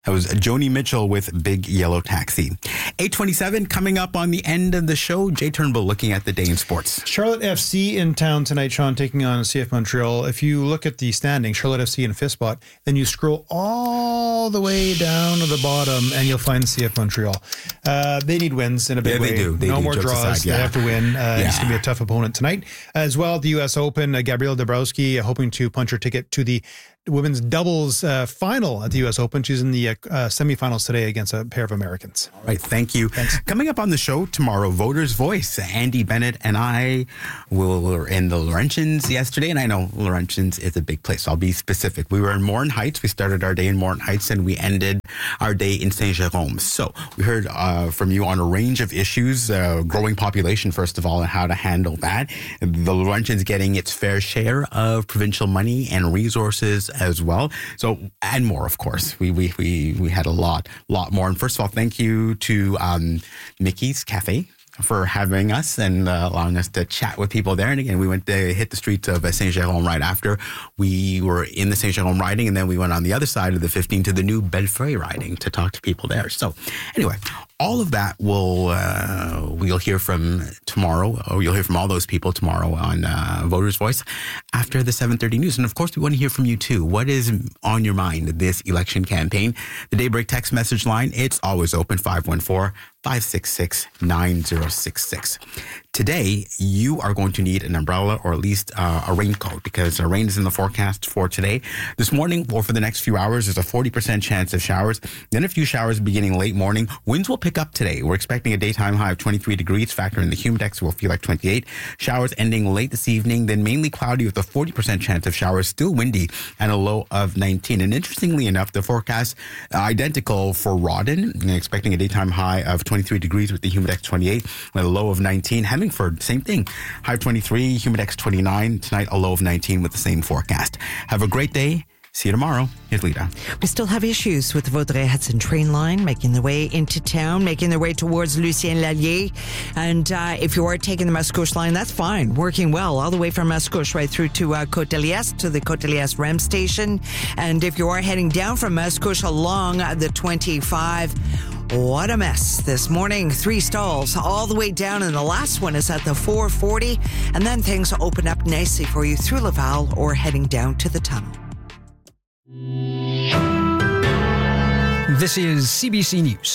That was Joni Mitchell with Big Yellow Taxi. 8:27 coming up on the end of the show. Jay Turnbull looking at the day in sports. Charlotte FC in town tonight, Sean, taking on CF Montreal. If you look at the standing, Charlotte FC in fifth spot, then you scroll all the way down to the bottom and you'll find CF Montreal. They need wins in a big way. They do. No more draws. Aside, They have to win. It's going to be a tough opponent tonight. As well, at the U.S. Open, Gabriela Dabrowski hoping to punch her ticket to the women's doubles final at the U.S. Open. She's in the semifinals today against a pair of Americans. All right, thank you. Thanks. Coming up on the show tomorrow, Voters' Voice. Andy Bennett and I were in the Laurentians yesterday, and I know Laurentians is a big place, so I'll be specific. We were in Morin Heights. We started our day in Morin Heights, and we ended our day in Saint-Jérôme. So we heard from you on a range of issues, growing population, first of all, and how to handle that. The Laurentians getting its fair share of provincial money and resources as well. So, and more, of course. We had a lot more. And first of all, thank you to Mickey's Cafe for having us and allowing us to chat with people there. And again, we went to hit the streets of Saint-Jérôme right after. We were in the Saint-Jérôme riding, and then we went on the other side of the 15 to the new Bellefeuille riding to talk to people there. So anyway, all of that we'll hear from tomorrow, or you'll hear from all those people tomorrow on Voters' Voice after the 7:30 news. And of course, we want to hear from you too. What is on your mind this election campaign? The Daybreak text message line, it's always open, 514-566-9066. Today, you are going to need an umbrella or at least a raincoat because rain is in the forecast for today. This morning, or for the next few hours, there's a 40% chance of showers. Then a few showers beginning late morning. Winds will pick up today. We're expecting a daytime high of 23 degrees. Factor in the humidex, we'll feel like 28. Showers ending late this evening, then mainly cloudy with a 40% chance of showers, still windy, and a low of 19. And interestingly enough, the forecast identical for Rawdon, expecting a daytime high of 23 degrees with the humidex 28, with a low of 19. Hemingford, same thing. High of 23, humidex 29. Tonight, a low of 19 with the same forecast. Have a great day. See you tomorrow. Here's Lita. We still have issues with the Vaudreuil-Hudson train line making their way into town, making their way towards Lucien Lallier. And if you are taking the Mascouche line, that's fine. Working well all the way from Mascouche right through to Côte-de-Liesse, to the Côte-de-Liesse REM station. And if you are heading down from Mascouche along the 25, what a mess this morning. 3 stalls all the way down, and the last one is at the 440. And then things open up nicely for you through Laval or heading down to the tunnel. This is CBC News.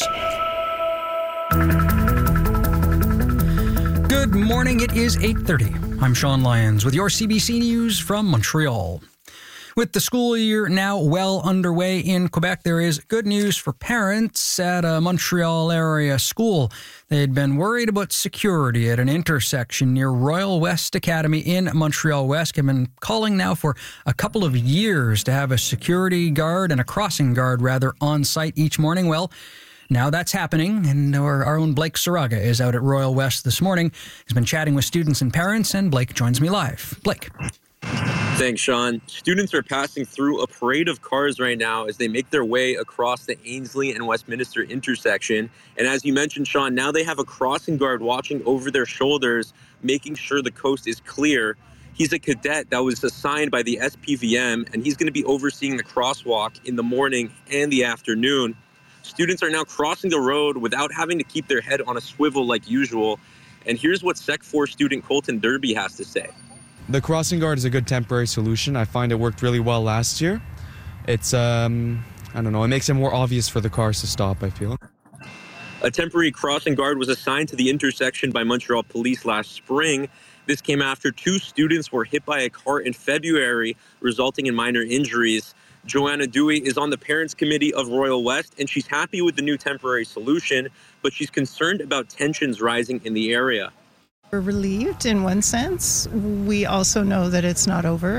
Good morning. It is 8:30. I'm Sean Lyons with your CBC News from Montreal. With the school year now well underway in Quebec, there is good news for parents at a Montreal area school. They'd been worried about security at an intersection near Royal West Academy in Montreal West. Have been calling now for a couple of years to have a security guard and a crossing guard on site each morning. Well, now that's happening, and our own Blake Saraga is out at Royal West this morning. He's been chatting with students and parents, and Blake joins me live. Blake. Thanks, Sean. Students are passing through a parade of cars right now as they make their way across the Ainslie and Westminster intersection. And as you mentioned, Sean, now they have a crossing guard watching over their shoulders, making sure the coast is clear. He's a cadet that was assigned by the SPVM, and he's going to be overseeing the crosswalk in the morning and the afternoon. Students are now crossing the road without having to keep their head on a swivel like usual. And here's what Sec 4 student Colton Derby has to say. The crossing guard is a good temporary solution. I find it worked really well last year. It's, I don't know, it makes it more obvious for the cars to stop, I feel. A temporary crossing guard was assigned to the intersection by Montreal Police last spring. This came after 2 students were hit by a car in February, resulting in minor injuries. Joanna Dewey is on the Parents Committee of Royal West, and she's happy with the new temporary solution, but she's concerned about tensions rising in the area. We're relieved in one sense. We also know that it's not over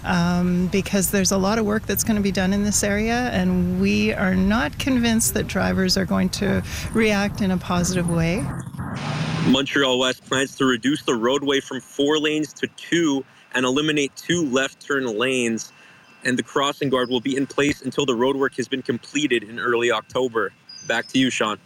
because there's a lot of work that's going to be done in this area, and we are not convinced that drivers are going to react in a positive way. Montreal West plans to reduce the roadway from 4 lanes to 2 and eliminate 2 left turn lanes, and the crossing guard will be in place until the roadwork has been completed in early October. Back to you, Sean.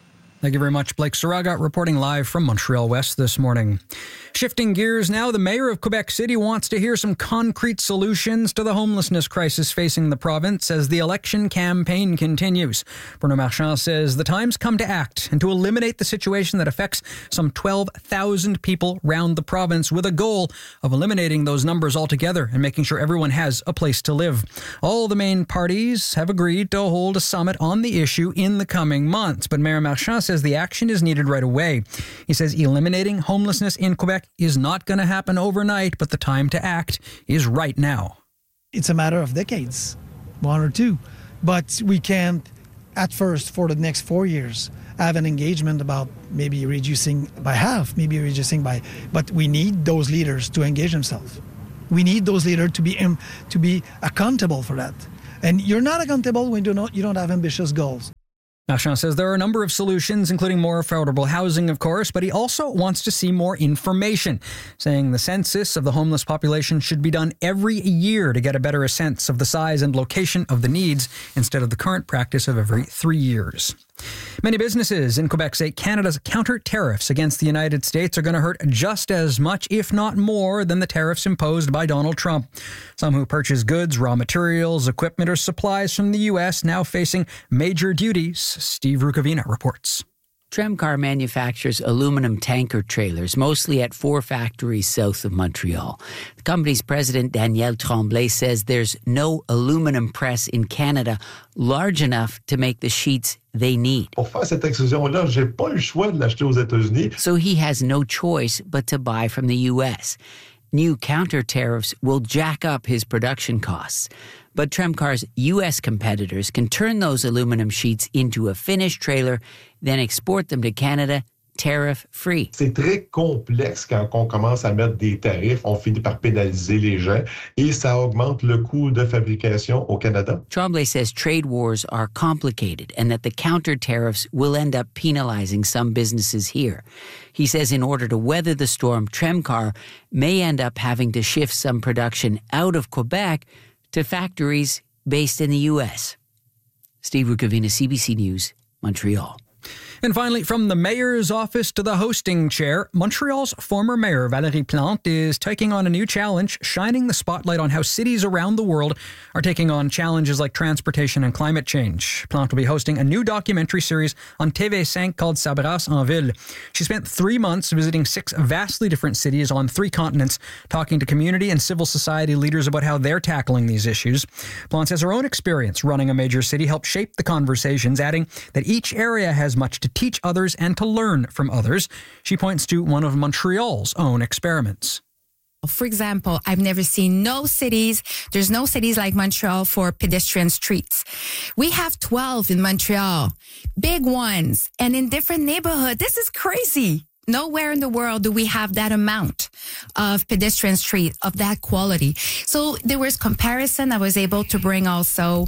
Thank you very much, Blake Saraga, reporting live from Montreal West this morning. Shifting gears now, the mayor of Quebec City wants to hear some concrete solutions to the homelessness crisis facing the province as the election campaign continues. Bruno Marchand says the time's come to act and to eliminate the situation that affects some 12,000 people around the province, with a goal of eliminating those numbers altogether and making sure everyone has a place to live. All the main parties have agreed to hold a summit on the issue in the coming months, but Mayor Marchand says the action is needed right away. He says eliminating homelessness in Quebec is not going to happen overnight, but the time to act is right now. It's a matter of decades, 1 or 2. But we can't, at first, for the next 4 years, have an engagement about maybe reducing by half, maybe reducing by... But we need those leaders to engage themselves. We need those leaders to be accountable for that. And you're not accountable when you don't have ambitious goals. Marchand says there are a number of solutions, including more affordable housing, of course, but he also wants to see more information, saying the census of the homeless population should be done every year to get a better sense of the size and location of the needs instead of the current practice of every 3 years. Many businesses in Quebec say Canada's counter tariffs against the United States are going to hurt just as much, if not more, than the tariffs imposed by Donald Trump. Some who purchase goods, raw materials, equipment, or supplies from the U.S. now facing major duties. Steve Rukavina reports. Tremcar manufactures aluminum tanker trailers, mostly at 4 factories south of Montreal. The company's president, Daniel Tremblay, says there's no aluminum press in Canada large enough to make the sheets they need. Pour faire cette extrusion-là, j'ai pas le choix de l'acheter aux États-Unis. So he has no choice but to buy from the U.S. New counter tariffs will jack up his production costs. But Tremcar's U.S. competitors can turn those aluminum sheets into a finished trailer, then export them to Canada tariff-free. C'est très complexe quand on commence à mettre des tarifs. On finit par pénaliser les gens et ça augmente le coût de fabrication au Canada. Tremblay says trade wars are complicated and that the counter tariffs will end up penalizing some businesses here. He says in order to weather the storm, Tremcar may end up having to shift some production out of Quebec to factories based in the U.S. Steve Rukavina, CBC News, Montreal. And finally, from the mayor's office to the hosting chair, Montreal's former mayor, Valérie Plante, is taking on a new challenge, shining the spotlight on how cities around the world are taking on challenges like transportation and climate change. Plante will be hosting a new documentary series on TV5 called Ça brasse en ville. She spent 3 months visiting 6 vastly different cities on 3 continents, talking to community and civil society leaders about how they're tackling these issues. Plante says her own experience running a major city helped shape the conversations, adding that each area has much to teach others and to learn from others. She points to one of Montreal's own experiments. For example, I've never seen there's no cities like Montreal for pedestrian streets. We have 12 in Montreal, big ones, and in different neighborhoods. This is crazy. Nowhere in the world do we have that amount of pedestrian street of that quality. So there was comparison. I was able to bring also,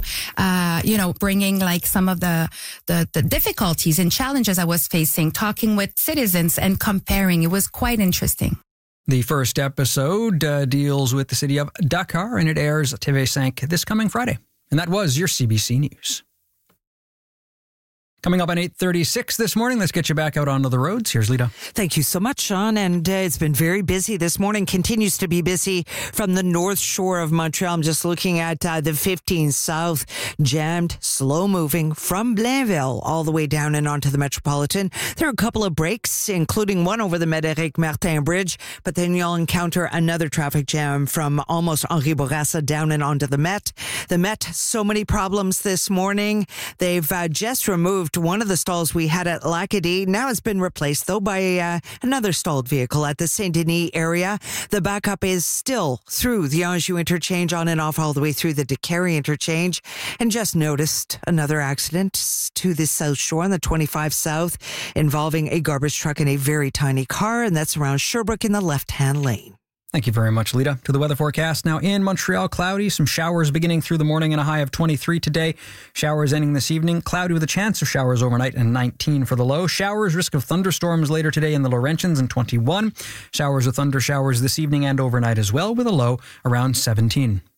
bringing like some of the difficulties and challenges I was facing, talking with citizens and comparing. It was quite interesting. The first episode deals with the city of Dakar, and it airs at TV5 this coming Friday. And that was your CBC News. Coming up on 8:36 this morning, let's get you back out onto the roads. Here's Lita. Thank you so much, Sean. And it's been very busy this morning, continues to be busy from the north shore of Montreal. I'm just looking at the 15 South, jammed, slow moving from Blainville all the way down and onto the Metropolitan. There are a couple of breaks, including one over the Médéric Martin Bridge, but then you'll encounter another traffic jam from almost Henri Bourassa down and onto the Met. The Met, so many problems this morning. They've just removed one of the stalls we had at L'Acadie. Now it's been replaced, though, by another stalled vehicle at the Saint-Denis area. The backup is still through the Anjou interchange, on and off all the way through the Décarie interchange. And just noticed another accident to the South Shore on the 25 South involving a garbage truck and a very tiny car, and that's around Sherbrooke in the left-hand lane. Thank you very much, Lita. To the weather forecast now in Montreal, cloudy, some showers beginning through the morning and a high of 23 today. Showers ending this evening, cloudy with a chance of showers overnight and 19 for the low. Showers, risk of thunderstorms later today in the Laurentians and 21. Showers with thunder showers this evening and overnight as well with a low around 17.